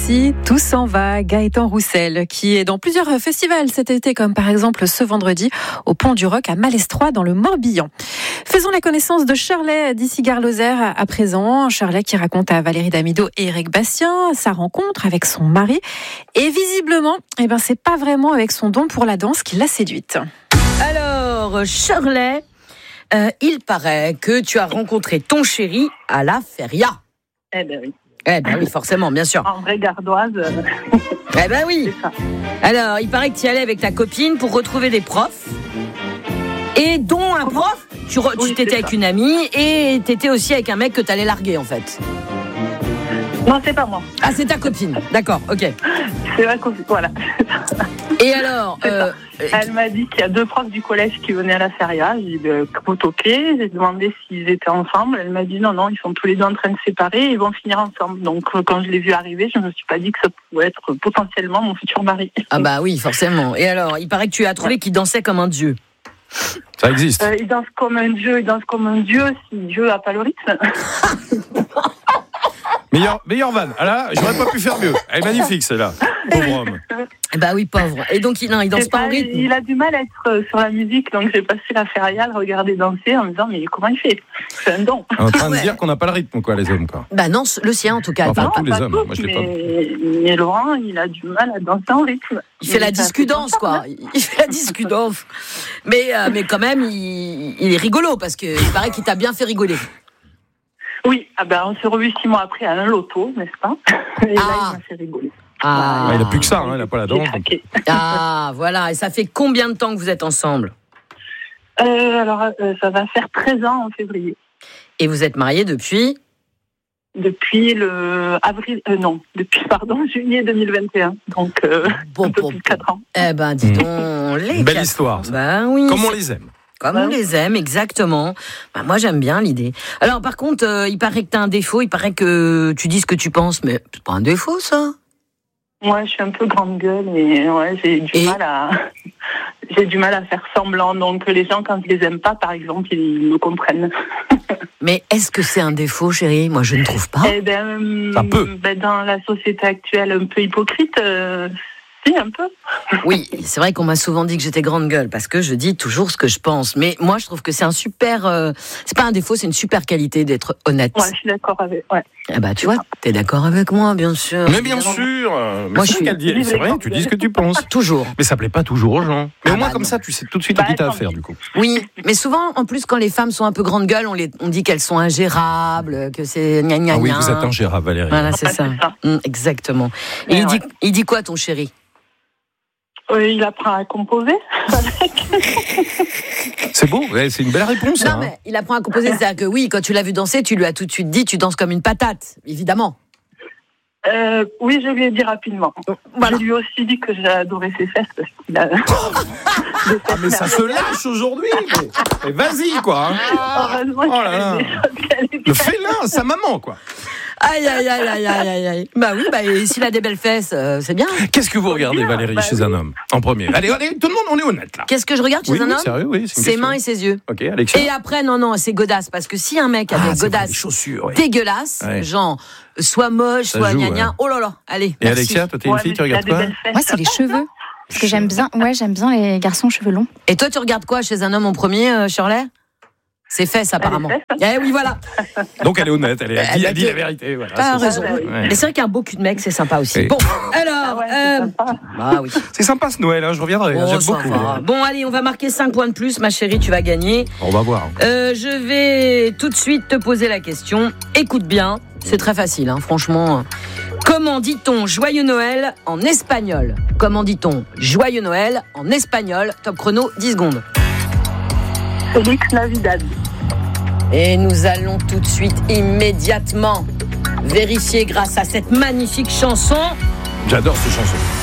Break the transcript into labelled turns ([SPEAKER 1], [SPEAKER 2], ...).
[SPEAKER 1] Si tout s'en va, Gaëtan Roussel, qui est dans plusieurs festivals cet été, comme par exemple ce vendredi au Pont du Roc à Malestroit dans le Morbihan. Faisons la connaissance de Shirley d'ici Gare-Lozère à présent. Shirley qui raconte à Valérie Damido et Eric Bastien sa rencontre avec son mari. Et visiblement, c'est pas vraiment avec son don pour la danse qui l'a séduite.
[SPEAKER 2] Alors, Shirley, il paraît que tu as rencontré ton chéri à la feria.
[SPEAKER 3] Oui.
[SPEAKER 2] Oui, forcément, bien sûr.
[SPEAKER 3] En vraie gardoise.
[SPEAKER 2] Oui.
[SPEAKER 3] C'est ça.
[SPEAKER 2] Alors, il paraît que tu y allais avec ta copine pour retrouver des profs. Et dont un prof, tu t'étais avec une amie et t'étais aussi avec un mec que t'allais larguer, en fait.
[SPEAKER 3] Non, c'est pas moi.
[SPEAKER 2] Ah, c'est ta copine. D'accord, ok.
[SPEAKER 3] C'est ma copine, voilà.
[SPEAKER 2] Et alors
[SPEAKER 3] Elle m'a dit qu'il y a 2 profs du collège qui venaient à la feria. J'ai dit, ok. J'ai demandé s'ils étaient ensemble. Elle m'a dit, non, ils sont tous les deux en train de se séparer et ils vont finir ensemble. Donc, quand je l'ai vu arriver, je me suis pas dit que ça pouvait être potentiellement mon futur mari.
[SPEAKER 2] Ah bah oui, forcément. Et alors, il paraît que tu as trouvé qu'il dansait comme un dieu.
[SPEAKER 4] Ça existe.
[SPEAKER 3] Il danse comme un dieu, si Dieu a pas le rythme.
[SPEAKER 4] Meilleure vanne. Ah là, j'aurais pas pu faire mieux. Elle est magnifique, celle-là. Pauvre homme.
[SPEAKER 2] Bah oui, pauvre. Et donc, il danse pas en rythme.
[SPEAKER 3] Il a du mal à être sur la musique, donc j'ai passé la feria à le regarder danser en me disant, mais comment il fait ? C'est un don.
[SPEAKER 4] En train de dire qu'on n'a pas le rythme, quoi, les hommes, quoi.
[SPEAKER 2] Bah non, le sien en tout cas.
[SPEAKER 4] Enfin,
[SPEAKER 3] Non,
[SPEAKER 4] tous les
[SPEAKER 3] pas
[SPEAKER 4] hommes.
[SPEAKER 3] tous,
[SPEAKER 4] Moi, je l'ai pas.
[SPEAKER 3] mais Laurent, il a du mal à danser en rythme.
[SPEAKER 2] Il fait la discudance, quoi. Il fait la discudance. Mais quand même, il est rigolo parce qu'il paraît qu'il t'a bien fait rigoler.
[SPEAKER 3] Oui, on s'est revus 6 mois après à un loto, n'est-ce pas ? Et là, il m'a fait rigoler.
[SPEAKER 4] Il n'a plus que ça, il n'a pas la danse.
[SPEAKER 2] Ah, voilà. Et ça fait combien de temps que vous êtes ensemble ?
[SPEAKER 3] Ça va faire 13 ans en février.
[SPEAKER 2] Et vous êtes mariés depuis ?
[SPEAKER 3] Depuis juillet 2021. Donc, un peu plus de 4 ans.
[SPEAKER 2] Eh ben, dis donc, les
[SPEAKER 4] belle histoire, ça.
[SPEAKER 2] Ben oui.
[SPEAKER 4] Comme on les aime.
[SPEAKER 2] Comme on les aime, exactement. Bah, moi, j'aime bien l'idée. Alors, par contre, il paraît que tu as un défaut. Il paraît que tu dis ce que tu penses, mais c'est pas un défaut, ça.
[SPEAKER 3] Ouais, je suis un peu grande gueule et j'ai du mal à faire semblant. Donc, les gens, quand ils les aiment pas, par exemple, ils me comprennent.
[SPEAKER 2] Mais est-ce que c'est un défaut, chérie ? Moi, je ne trouve pas.
[SPEAKER 4] Ça peut.
[SPEAKER 3] Dans la société actuelle, un peu hypocrite, si, un peu.
[SPEAKER 2] Oui, c'est vrai qu'on m'a souvent dit que j'étais grande gueule parce que je dis toujours ce que je pense. Mais moi, je trouve que c'est un super... c'est pas un défaut, c'est une super qualité d'être honnête.
[SPEAKER 3] Ouais, je suis d'accord avec... Ouais.
[SPEAKER 2] Ah bah, tu vois, t'es d'accord avec moi, bien sûr.
[SPEAKER 4] Mais bien sûr.
[SPEAKER 2] Moi, je suis...
[SPEAKER 4] C'est vrai, tu dis ce que tu penses.
[SPEAKER 2] Toujours.
[SPEAKER 4] Mais ça plaît pas toujours aux gens. Mais au moins, comme ça, tu sais tout de suite à qui t'as affaire, du coup.
[SPEAKER 2] Oui, mais souvent, en plus, quand les femmes sont un peu grande gueule, on dit qu'elles sont ingérables, que c'est gna gna gna.
[SPEAKER 4] Ah oui, vous êtes ingérable, Valérie.
[SPEAKER 2] Voilà, c'est ça. Exactement. Et il dit quoi, ton chéri ?
[SPEAKER 3] Il apprend à composer avec.
[SPEAKER 4] C'est beau, c'est une belle réponse.
[SPEAKER 2] Non, mais il apprend à composer, c'est-à-dire que oui, quand tu l'as vu danser, tu lui as tout de suite dit, tu danses comme une patate, évidemment.
[SPEAKER 3] Oui, je lui ai dit rapidement. Voilà. Je lui ai aussi dit que j'ai adoré ses fesses parce qu'il a...
[SPEAKER 4] mais ça se lâche aujourd'hui. Mais vas-y, quoi.
[SPEAKER 3] Heureusement qu'il y a des choses qui allaient bien.
[SPEAKER 4] Le félin, sa maman, quoi.
[SPEAKER 2] Aïe. Bah oui, et s'il a des belles fesses, c'est bien.
[SPEAKER 4] Qu'est-ce que vous regardez, Valérie, chez un homme, en premier ? Allez, tout le monde, on est honnête, là.
[SPEAKER 2] Qu'est-ce que je regarde chez un homme ?
[SPEAKER 4] Sérieux, oui,
[SPEAKER 2] ses mains et ses yeux.
[SPEAKER 4] Ok, Alexia.
[SPEAKER 2] Et après, non, c'est godasse. Parce que si un mec a des godasses dégueulasses, genre, soit moche, soit gna-gna, oh là là, allez.
[SPEAKER 4] Et merci. Alexia, toi, t'es une fille, tu regardes quoi ?
[SPEAKER 5] Moi, c'est les cheveux. Parce que j'aime bien les garçons cheveux longs.
[SPEAKER 2] Et toi, tu regardes quoi chez un homme en premier, Shirley ? Ses fesses, apparemment. Oui, voilà.
[SPEAKER 4] Donc, elle est honnête, elle dit la vérité. Voilà,
[SPEAKER 2] t'as raison. Mais c'est vrai qu'un beau cul de mec, c'est sympa aussi. Bon, alors... oui.
[SPEAKER 4] C'est sympa ce Noël, je reviendrai, j'aime beaucoup.
[SPEAKER 2] Bon, allez, on va marquer 5 points de plus, ma chérie, tu vas gagner.
[SPEAKER 4] On va voir.
[SPEAKER 2] Je vais tout de suite te poser la question. Écoute bien, c'est très facile, franchement. Comment dit-on Joyeux Noël en espagnol ? Comment dit-on Joyeux Noël en espagnol ? Top chrono, 10 secondes.
[SPEAKER 3] Félix Navidad.
[SPEAKER 2] Et nous allons tout de suite, immédiatement, vérifier grâce à cette magnifique chanson.
[SPEAKER 4] J'adore cette chanson.